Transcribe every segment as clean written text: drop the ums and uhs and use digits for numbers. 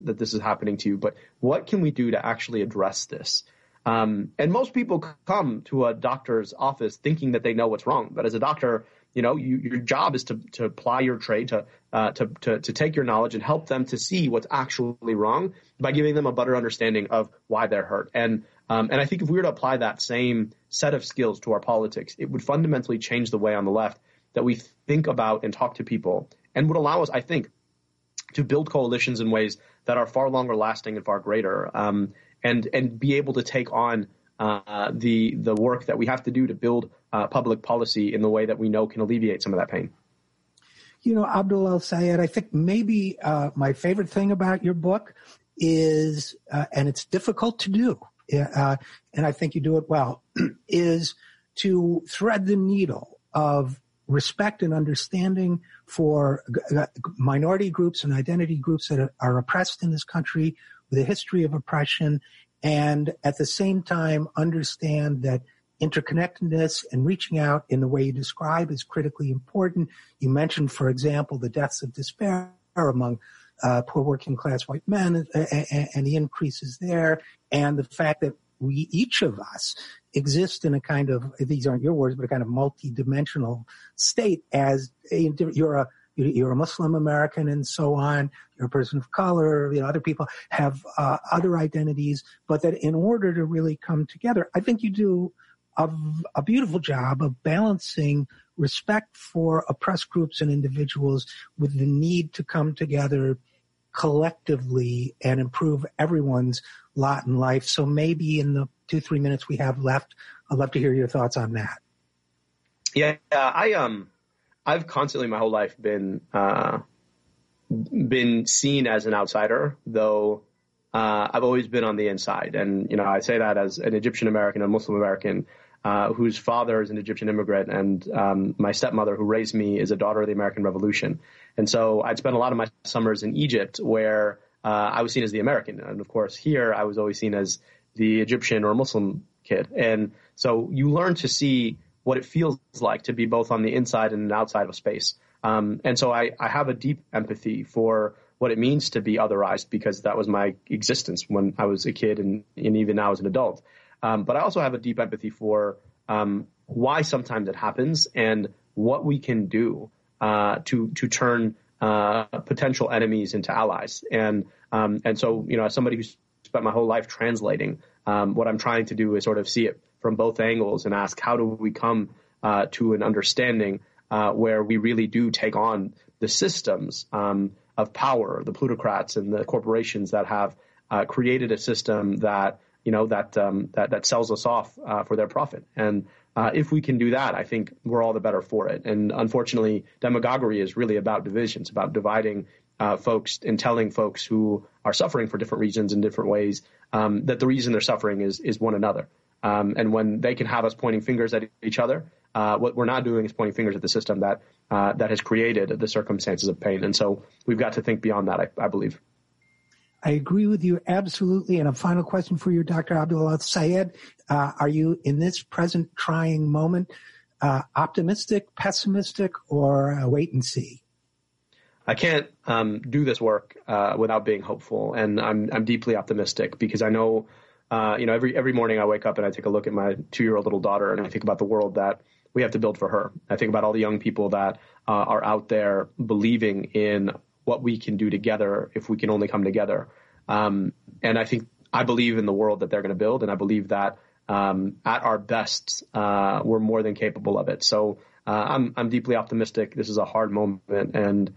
that this is happening to you, but what can we do to actually address this? And most people come to a doctor's office thinking that they know what's wrong. But as a doctor, your job is to apply your trade, to take your knowledge and help them to see what's actually wrong by giving them a better understanding of why they're hurt. And I think if we were to apply that same set of skills to our politics, it would fundamentally change the way on the left that we think about and talk to people, and would allow us, I think, to build coalitions in ways that are far longer lasting and far greater, and be able to take on the work that we have to do to build public policy in the way that we know can alleviate some of that pain. Abdul El-Sayed, I think maybe my favorite thing about your book is, and it's difficult to do, and I think you do it well, is to thread the needle of respect and understanding for minority groups and identity groups that are oppressed in this country with a history of oppression, and at the same time understand that interconnectedness and reaching out in the way you describe is critically important. You mentioned, for example, the deaths of despair among poor working class white men and the increases there, and the fact that we, each of us, exist in a kind of, these aren't your words, but a kind of multi-dimensional state as you're a Muslim American and so on, you're a person of color, other people have other identities, but that in order to really come together, I think you do a beautiful job of balancing respect for oppressed groups and individuals with the need to come together collectively and improve everyone's lot in life. So maybe in the 2-3 minutes we have left, I'd love to hear your thoughts on that. Yeah, I've constantly my whole life been seen as an outsider, though I've always been on the inside. And, I say that as an Egyptian American, a Muslim American, whose father is an Egyptian immigrant, and my stepmother who raised me is a daughter of the American Revolution. And so I'd spent a lot of my summers in Egypt where I was seen as the American. And of course, here I was always seen as the Egyptian or Muslim kid. And so you learn to see what it feels like to be both on the inside and outside of space. And so I have a deep empathy for what it means to be otherized, because that was my existence when I was a kid and even now as an adult. But I also have a deep empathy for why sometimes it happens and what we can do to turn potential enemies into allies. And so, as somebody who's spent my whole life translating, what I'm trying to do is sort of see it from both angles and ask, how do we come to an understanding where we really do take on the systems of power, the plutocrats and the corporations that have created a system that that sells us off for their profit. And if we can do that, I think we're all the better for it. And unfortunately, demagoguery is really about division. It's about dividing folks and telling folks who are suffering for different reasons in different ways that the reason they're suffering is one another. And when they can have us pointing fingers at each other, what we're not doing is pointing fingers at the system that has created the circumstances of pain. And so we've got to think beyond that, I believe. I agree with you absolutely. And a final question for you, Dr. Abdul El-Sayed. Are you, in this present trying moment, optimistic, pessimistic, or wait and see? I can't do this work without being hopeful, and I'm deeply optimistic because I know, every morning I wake up and I take a look at my 2-year-old little daughter, and I think about the world that we have to build for her. I think about all the young people that are out there believing in what we can do together if we can only come together. And I believe in the world that they're going to build, and I believe that at our best, we're more than capable of it. So I'm deeply optimistic. This is a hard moment, and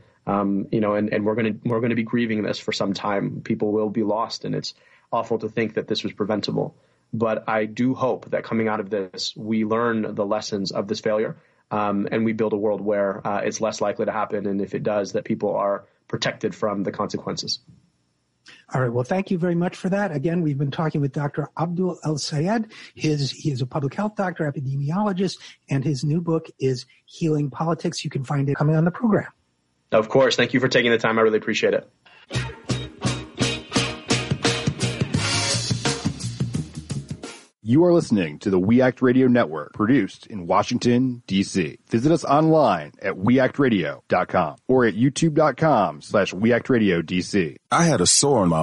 we're going to be grieving this for some time. People will be lost, and it's awful to think that this was preventable. But I do hope that coming out of this, we learn the lessons of this failure, and we build a world where it's less likely to happen. And if it does, that people are protected from the consequences. All right. Well, thank you very much for that. Again, we've been talking with Dr. Abdul El-Sayed. He is a public health doctor, epidemiologist, and his new book is Healing Politics. You can find it coming on the program. Of course. Thank you for taking the time. I really appreciate it. You are listening to the We Act Radio Network, produced in Washington, D.C. Visit us online at weactradio.com or at youtube.com/weactradiodc. I had a sore on my